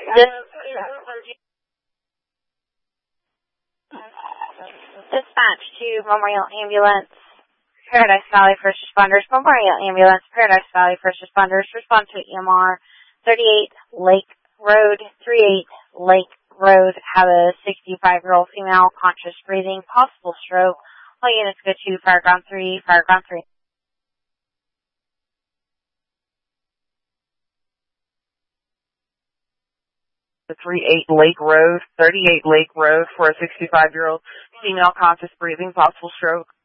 Dispatch to Memorial Ambulance, Paradise Valley First Responders. Memorial Ambulance, Paradise Valley First Responders. Respond to EMR 38 Lake Road, 38 Lake Road. Have a 65-year-old female, conscious breathing, possible stroke. All units go to Fireground 3, Fireground 3. 38 Lake Road, 38 Lake Road for a 65-year-old female, conscious breathing, possible stroke.